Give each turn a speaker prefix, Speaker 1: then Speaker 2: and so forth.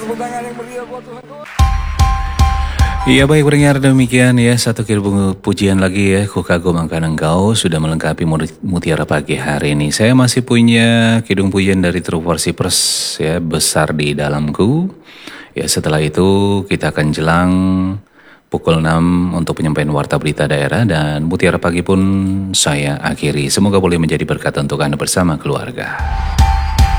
Speaker 1: tepuk tangan yang meriah buat Tuhan.
Speaker 2: Iya baik pendengar, demikian ya satu kali pujian lagi ya. Ku kagum akan engkau sudah melengkapi mutiara pagi hari ini. Saya masih punya kidung pujian dari True Worshippers ya, besar di dalamku. Ya setelah itu kita akan jelang pukul 6 untuk penyampaian warta berita daerah, dan mutiara pagi pun saya akhiri. Semoga boleh menjadi berkat untuk Anda bersama keluarga.